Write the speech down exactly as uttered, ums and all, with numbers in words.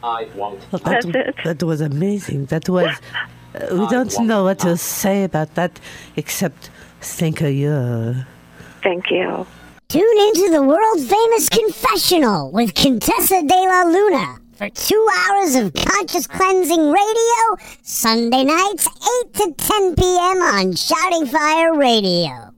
I won't. Well, that, That's it. that was amazing. That was. Uh, we don't know what to say about that except thank you. Thank you. Tune into the world-famous Confessional with Contessa de la Luna for two hours of conscious cleansing radio, Sunday nights, eight to ten p.m. on Shouting Fire Radio.